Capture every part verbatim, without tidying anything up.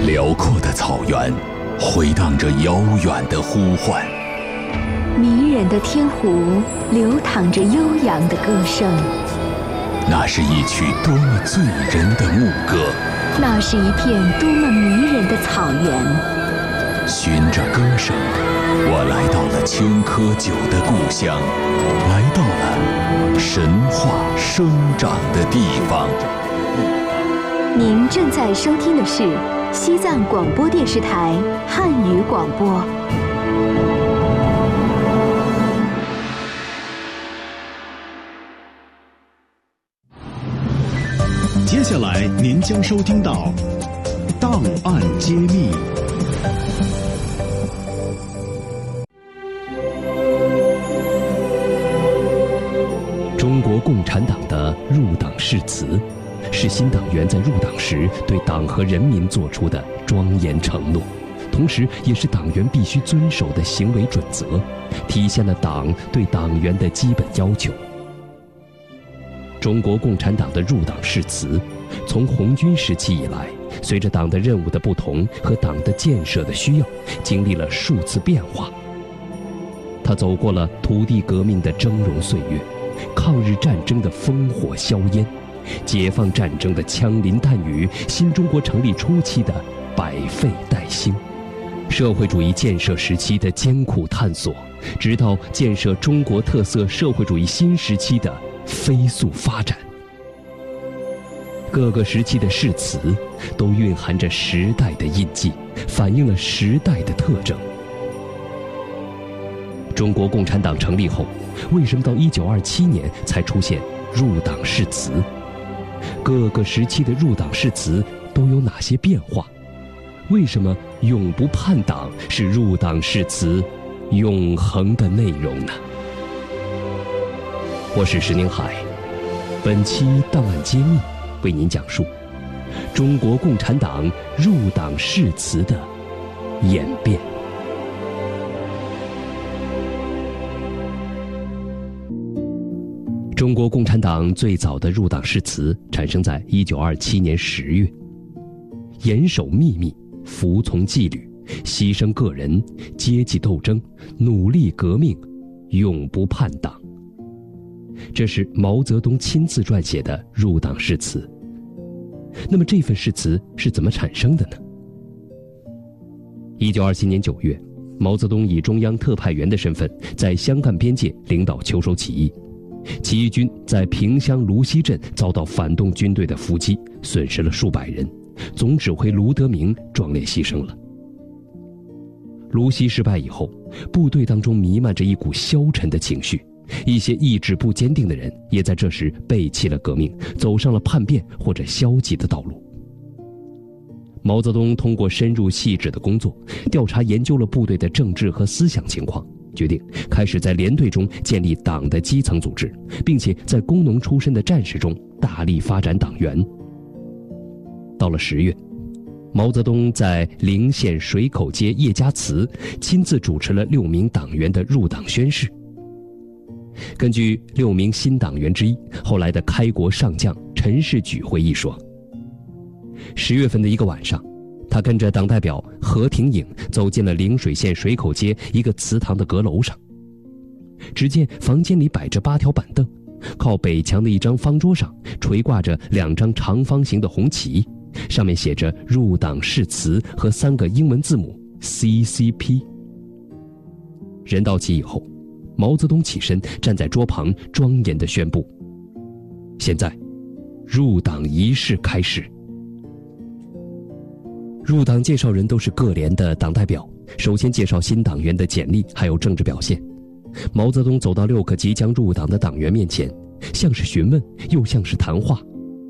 辽阔的草原回荡着遥远的呼唤， 迷人的天湖流淌着悠扬的歌声。 那是一曲多么醉人的牧歌， 那是一片多么迷人的草原。 循着歌声，我来到了青稞酒的故乡，来到了神话生长的地方。 您正在收听的是西藏广播电视台汉语广播。 接下来您将收听到《档案揭秘》。 中国共产党的入党誓词，是新党员在入党时对党和人民做出的庄严承诺，同时也是党员必须遵守的行为准则，体现了党对党员的基本要求。中国共产党的入党誓词，从红军时期以来，随着党的任务的不同和党的建设的需要，经历了数次变化。他走过了土地革命的峥嵘岁月，抗日战争的烽火硝烟，解放战争的枪林弹雨，新中国成立初期的百废待兴，社会主义建设时期的艰苦探索，直到建设中国特色社会主义新时期的飞速发展。各个时期的誓词都蕴含着时代的印记，反映了时代的特征。中国共产党成立后，为什么到一九二七年才出现入党誓词？各个时期的入党誓词都有哪些变化？为什么永不叛党是入党誓词永恒的内容呢？我是石宁海，本期档案揭秘为您讲述中国共产党入党誓词的演变。中国共产党最早的入党誓词产生在一九二七年十月，严守秘密，服从纪律，牺牲个人，阶级斗争，努力革命，永不叛党。这是毛泽东亲自撰写的入党誓词。那么这份誓词是怎么产生的呢？一九二七年九月，毛泽东以中央特派员的身份在湘赣边界领导秋收起义，起义军在萍乡芦溪镇遭到反动军队的伏击，损失了数百人，总指挥卢德铭壮烈牺牲了。芦溪失败以后，部队当中弥漫着一股消沉的情绪，一些意志不坚定的人也在这时背弃了革命，走上了叛变或者消极的道路。毛泽东通过深入细致的工作，调查研究了部队的政治和思想情况，决定开始在连队中建立党的基层组织，并且在工农出身的战士中大力发展党员。到了十月，毛泽东在陵县水口街叶家祠亲自主持了六名党员的入党宣誓。根据六名新党员之一后来的开国上将陈士举回忆说，十月份的一个晚上，他跟着党代表何廷颖走进了陵水县水口街一个祠堂的阁楼上，只见房间里摆着八条板凳，靠北墙的一张方桌上垂挂着两张长方形的红旗，上面写着入党誓词和三个英文字母 C C P。 人到齐以后，毛泽东起身站在桌旁，庄严地宣布：现在入党仪式开始。入党介绍人都是各连的党代表，首先介绍新党员的简历还有政治表现。毛泽东走到六个即将入党的党员面前，像是询问又像是谈话：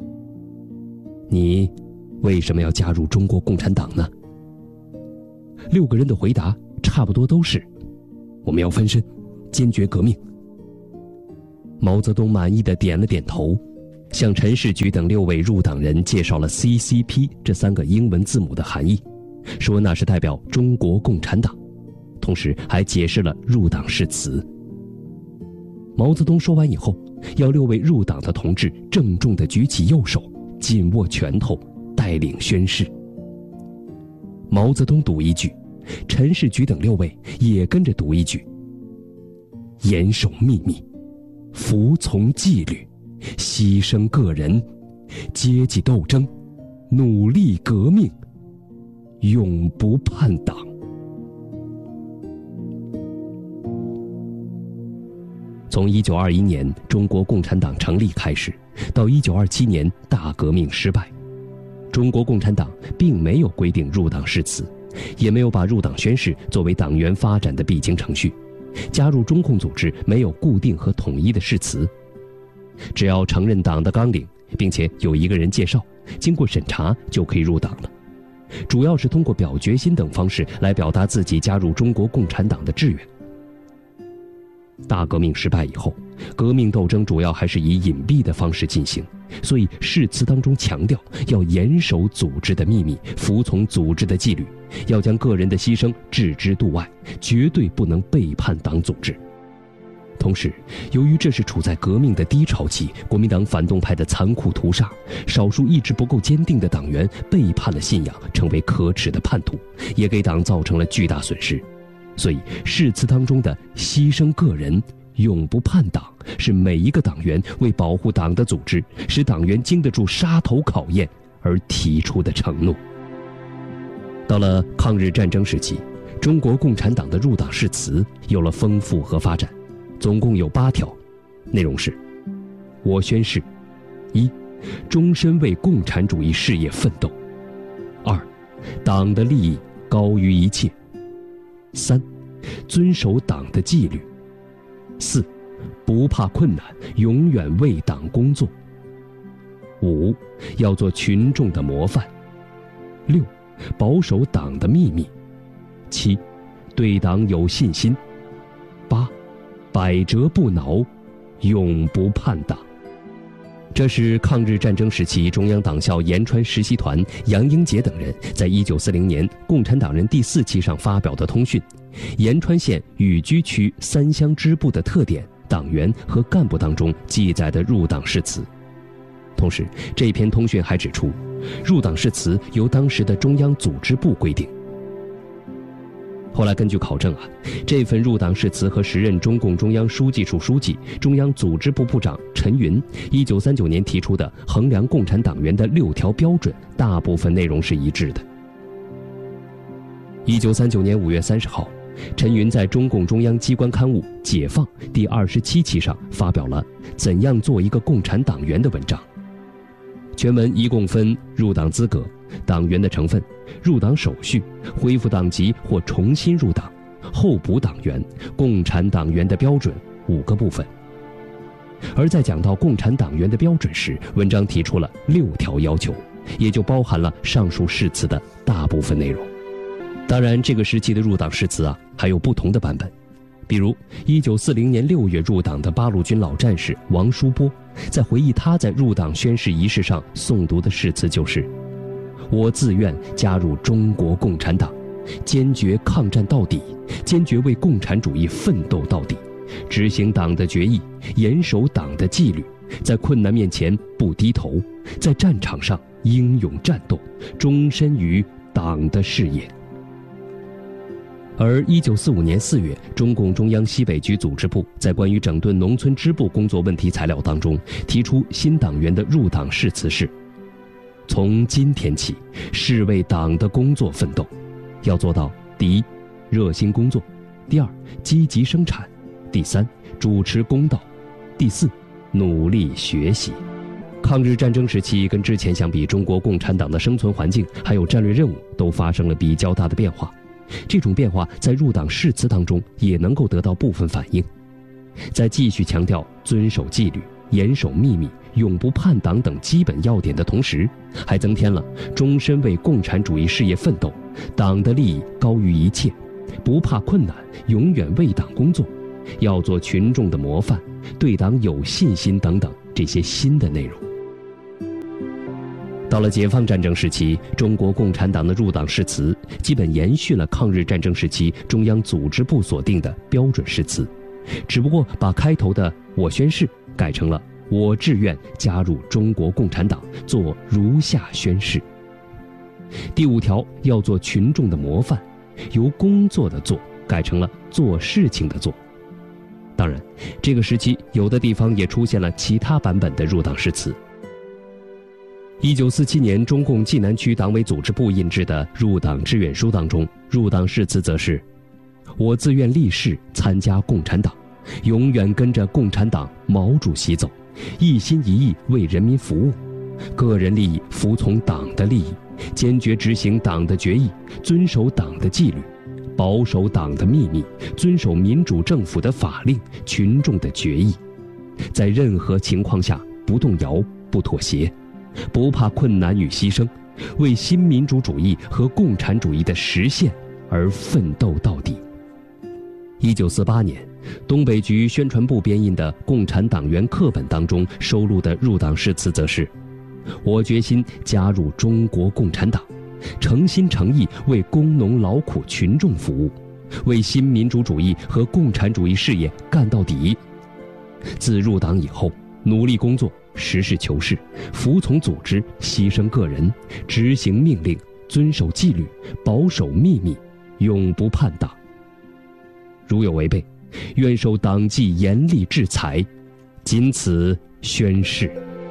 你为什么要加入中国共产党呢？六个人的回答差不多都是：我们要翻身，坚决革命。毛泽东满意地点了点头，向陈士举等六位入党人介绍了 C C P 这三个英文字母的含义，说那是代表中国共产党，同时还解释了入党誓词。毛泽东说完以后，要六位入党的同志郑重地举起右手，紧握拳头，带领宣誓。 毛泽东读一句，陈士菊等六位也跟着读一句：严守秘密，服从纪律，牺牲个人，阶级斗争，努力革命，永不叛党。从一九二一年中国共产党成立开始，到一九二七年大革命失败，中国共产党并没有规定入党誓词，也没有把入党宣誓作为党员发展的必经程序。加入中共组织没有固定和统一的誓词，只要承认党的纲领，并且有一个人介绍，经过审查就可以入党了。主要是通过表决心等方式来表达自己加入中国共产党的志愿。大革命失败以后，革命斗争主要还是以隐蔽的方式进行，所以誓词当中强调要严守组织的秘密，服从组织的纪律，要将个人的牺牲置之度外，绝对不能背叛党组织。同时，由于这是处在革命的低潮期，国民党反动派的残酷屠杀，少数意志不够坚定的党员背叛了信仰，成为可耻的叛徒，也给党造成了巨大损失。所以誓词当中的牺牲个人，永不叛党，是每一个党员为保护党的组织，使党员经得住杀头考验而提出的承诺。到了抗日战争时期，中国共产党的入党誓词有了丰富和发展，总共有八条，内容是：我宣誓，一，终身为共产主义事业奋斗；二，党的利益高于一切；三，遵守党的纪律；四，不怕困难，永远为党工作；五，要做群众的模范；六，保守党的秘密；七，对党有信心；八，百折不挠，永不叛党。这是抗日战争时期中央党校延川实习团杨英杰等人在一九四零年共产党人第四期上发表的通讯，延川县雨居区三乡支部的特点、党员和干部当中记载的入党誓词。同时，这篇通讯还指出，入党誓词由当时的中央组织部规定。后来根据考证啊，这份入党誓词和时任中共中央书记处书记、中央组织部部长陈云一九三九年提出的衡量共产党员的六条标准，大部分内容是一致的。一九三九年五月三十号，陈云在中共中央机关刊物《解放》第二十七期上发表了《怎样做一个共产党员》的文章。全文一共分入党资格、党员的成分、入党手续、恢复党籍或重新入党、候补党员、共产党员的标准五个部分。而在讲到共产党员的标准时，文章提出了六条要求，也就包含了上述誓词的大部分内容。当然，这个时期的入党誓词啊，还有不同的版本。比如一九四零年六月入党的八路军老战士王书波，在回忆他在入党宣誓仪式上诵读的誓词就是：我自愿加入中国共产党，坚决抗战到底，坚决为共产主义奋斗到底，执行党的决议，严守党的纪律，在困难面前不低头，在战场上英勇战斗，终身于党的事业。而一九四五年四月，中共中央西北局组织部在关于整顿农村支部工作问题材料当中提出新党员的入党誓词是：从今天起，誓为党的工作奋斗，要做到第一，热心工作；第二，积极生产；第三，主持公道；第四，努力学习。抗日战争时期跟之前相比，中国共产党的生存环境还有战略任务都发生了比较大的变化。这种变化在入党誓词当中也能够得到部分反映。在继续强调遵守纪律、严守秘密、永不叛党等基本要点的同时，还增添了终身为共产主义事业奋斗，党的利益高于一切，不怕困难，永远为党工作，要做群众的模范，对党有信心等等这些新的内容。到了解放战争时期，中国共产党的入党誓词基本延续了抗日战争时期中央组织部所定的标准誓词，只不过把开头的我宣誓改成了我志愿加入中国共产党，做如下宣誓。 第五条要做群众的模范，由工作的做改成了做事情的做。当然，这个时期有的地方也出现了其他版本的入党誓词。一九四七年，中共济南区党委组织部印制的入党志愿书当中，入党誓词则是：我自愿立誓参加共产党，永远跟着共产党毛主席走，一心一意为人民服务，个人利益服从党的利益，坚决执行党的决议，遵守党的纪律，保守党的秘密，遵守民主政府的法令、群众的决议，在任何情况下不动摇、不妥协，不怕困难与牺牲，为新民主主义和共产主义的实现而奋斗到底。一九四八年，东北局宣传部编印的《共产党员课本》当中收录的入党誓词则是：我决心加入中国共产党，诚心诚意为工农劳苦群众服务，为新民主主义和共产主义事业干到底。自入党以后，努力工作，实事求是，服从组织，牺牲个人，执行命令，遵守纪律，保守秘密，永不叛党。如有违背，愿受党纪严厉制裁。仅此宣誓。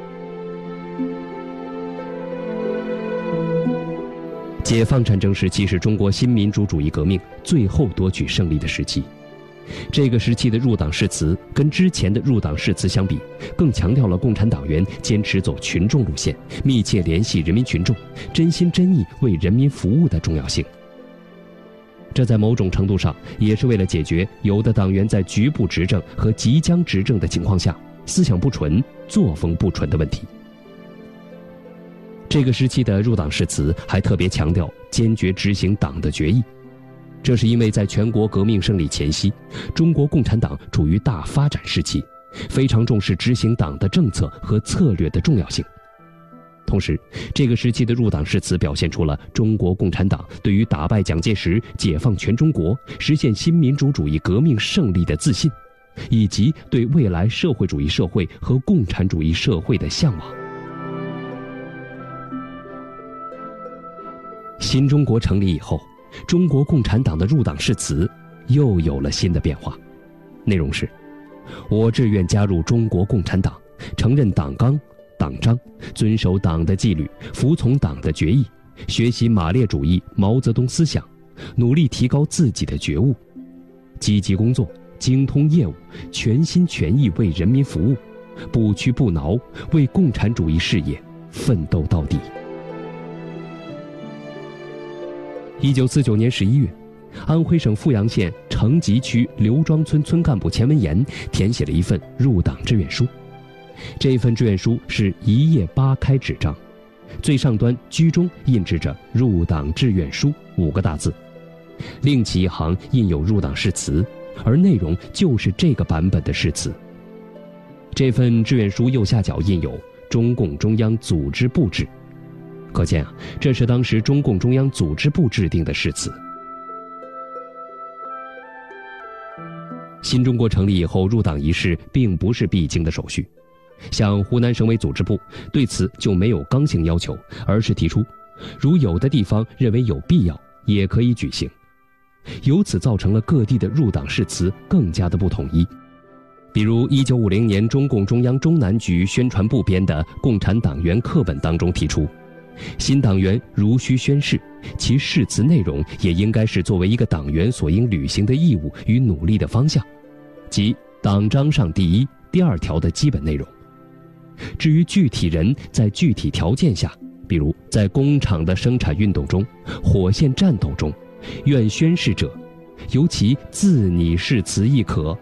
解放战争时期是中国新民主主义革命最后夺取胜利的时期。这个时期的入党誓词跟之前的入党誓词相比，更强调了共产党员坚持走群众路线，密切联系人民群众，真心真意为人民服务的重要性。这在某种程度上也是为了解决有的党员在局部执政和即将执政的情况下，思想不纯、作风不纯的问题。这个时期的入党誓词还特别强调坚决执行党的决议，这是因为在全国革命胜利前夕，中国共产党处于大发展时期，非常重视执行党的政策和策略的重要性。同时，这个时期的入党誓词表现出了中国共产党对于打败蒋介石、解放全中国、实现新民主主义革命胜利的自信，以及对未来社会主义社会和共产主义社会的向往。新中国成立以后，中国共产党的入党誓词又有了新的变化，内容是：我志愿加入中国共产党，承认党纲、党章，遵守党的纪律，服从党的决议，学习马列主义、毛泽东思想，努力提高自己的觉悟，积极工作，精通业务，全心全意为人民服务，不屈不挠，为共产主义事业奋斗到底。一九四九年十一月，安徽省阜阳县城集区刘庄村村干部钱文岩填写了一份入党志愿书。这份志愿书是一页八开纸张，最上端居中印制着“入党志愿书”五个大字，另起一行印有入党誓词，而内容就是这个版本的誓词。这份志愿书右下角印有中共中央组织部制，可见啊，这是当时中共中央组织部制定的誓词。新中国成立以后，入党仪式并不是必经的手续，像湖南省委组织部对此就没有刚性要求，而是提出，如有的地方认为有必要，也可以举行。由此造成了各地的入党誓词更加的不统一。比如一九五零年中共中央中南局宣传部编的《共产党员课本》当中提出，新党员如需宣誓，其誓词内容也应该是作为一个党员所应履行的义务与努力的方向，即党章上第一、第二条的基本内容。至于具体人在具体条件下，比如在工厂的生产运动中、火线战斗中，愿宣誓者，由其自拟誓词亦可。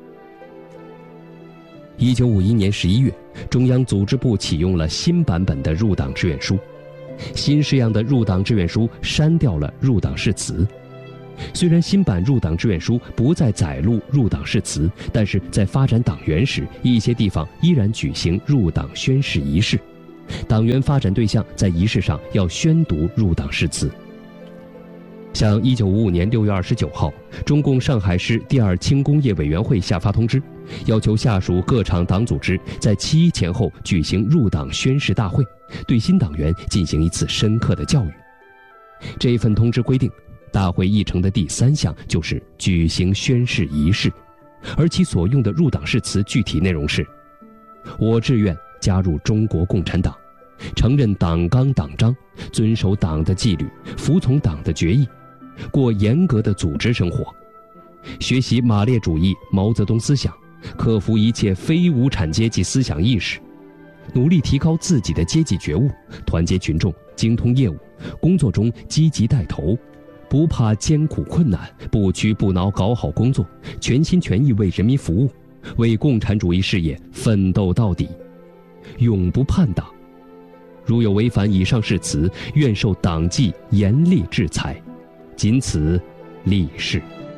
一九五一年十一月，中央组织部启用了新版本的入党志愿书。新式样的入党志愿书删掉了入党誓词。虽然新版入党志愿书不再载录入党誓词，但是在发展党员时，一些地方依然举行入党宣誓仪式，党员发展对象在仪式上要宣读入党誓词。像一九五五年六月二十九号，中共上海市第二轻工业委员会下发通知，要求下属各厂党组织在七一前后举行入党宣誓大会，对新党员进行一次深刻的教育。 这一份通知规定，大会议程的第三项就是举行宣誓仪式，而其所用的入党誓词具体内容是：我志愿加入中国共产党，承认党纲党章，遵守党的纪律，服从党的决议，过严格的组织生活，学习马列主义毛泽东思想，克服一切非无产阶级思想意识，努力提高自己的阶级觉悟，团结群众，精通业务，工作中积极带头，不怕艰苦困难，不屈不挠搞好工作，全心全意为人民服务，为共产主义事业奋斗到底，永不叛党。如有违反以上誓词，愿受党纪严厉制裁。仅此立誓。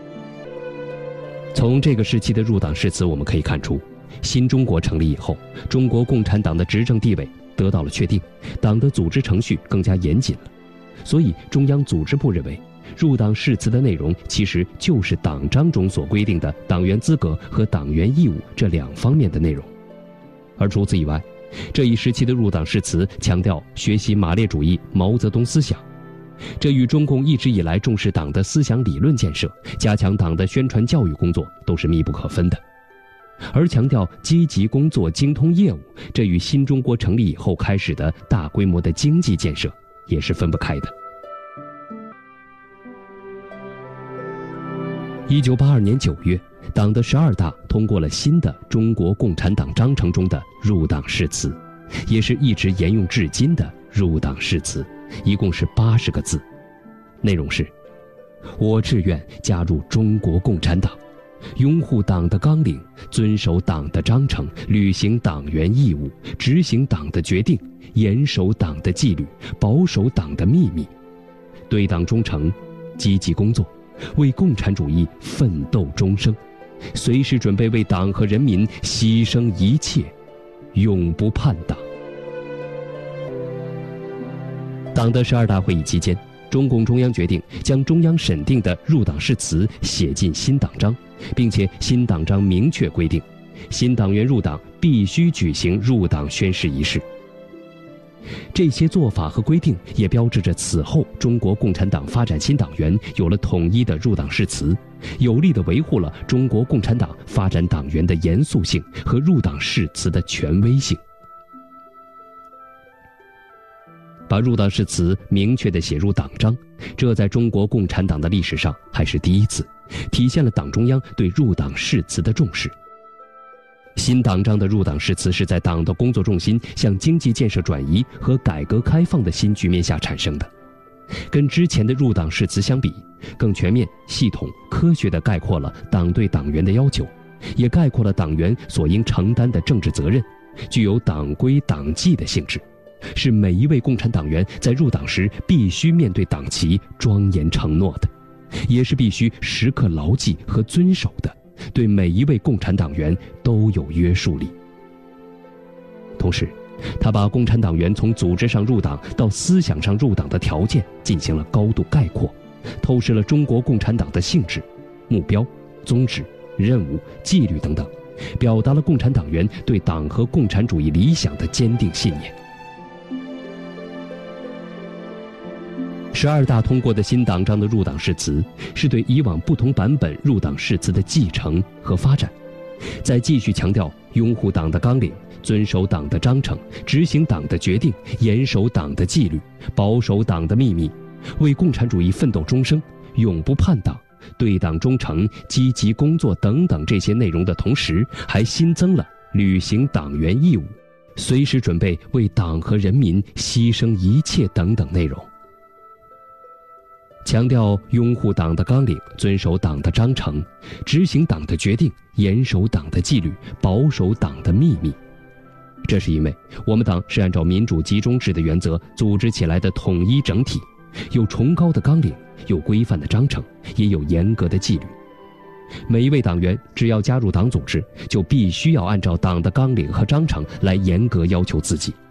从这个时期的入党誓词我们可以看出，新中国成立以后，中国共产党的执政地位得到了确定，党的组织程序更加严谨了。所以中央组织部认为，入党誓词的内容其实就是党章中所规定的党员资格和党员义务这两方面的内容。而除此以外，这一时期的入党誓词强调学习马列主义毛泽东思想，这与中共一直以来重视党的思想理论建设，加强党的宣传教育工作都是密不可分的。而强调积极工作、精通业务，这与新中国成立以后开始的大规模的经济建设也是分不开的。一九八二年九月，党的十二大通过了新的中国共产党章程中的入党誓词，也是一直沿用至今的入党誓词，一共是八十个字，内容是：我志愿加入中国共产党，拥护党的纲领，遵守党的章程，履行党员义务，执行党的决定，严守党的纪律，保守党的秘密，对党忠诚，积极工作，为共产主义奋斗终生，随时准备为党和人民牺牲一切，永不叛党。党的十二大会议期间，中共中央决定将中央审定的入党誓词写进新党章，并且新党章明确规定，新党员入党必须举行入党宣誓仪式。这些做法和规定也标志着此后中国共产党发展新党员有了统一的入党誓词，有力地维护了中国共产党发展党员的严肃性和入党誓词的权威性。把入党誓词明确地写入党章，这在中国共产党的历史上还是第一次，体现了党中央对入党誓词的重视。新党章的入党誓词是在党的工作重心向经济建设转移和改革开放的新局面下产生的，跟之前的入党誓词相比，更全面、系统、科学地概括了党对党员的要求，也概括了党员所应承担的政治责任，具有党规党纪的性质，是每一位共产党员在入党时必须面对党旗庄严承诺的，也是必须时刻牢记和遵守的，对每一位共产党员都有约束力。同时，他把共产党员从组织上入党到思想上入党的条件进行了高度概括，透视了中国共产党的性质、目标、宗旨、任务、纪律等等，表达了共产党员对党和共产主义理想的坚定信念。十二大通过的新党章的入党誓词，是对以往不同版本入党誓词的继承和发展，在继续强调拥护党的纲领，遵守党的章程，执行党的决定，严守党的纪律，保守党的秘密，为共产主义奋斗终生，永不叛党，对党忠诚，积极工作等等这些内容的同时，还新增了履行党员义务，随时准备为党和人民牺牲一切等等内容。强调拥护党的纲领，遵守党的章程，执行党的决定，严守党的纪律，保守党的秘密。这是因为我们党是按照民主集中制的原则组织起来的统一整体，有崇高的纲领，有规范的章程，也有严格的纪律。每一位党员只要加入党组织，就必须要按照党的纲领和章程来严格要求自己。